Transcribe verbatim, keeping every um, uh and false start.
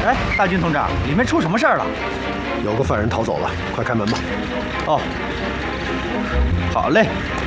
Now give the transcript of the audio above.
哎，大军同志，里面出什么事儿了？ 有个犯人逃走了，快开门吧。 哦，好嘞。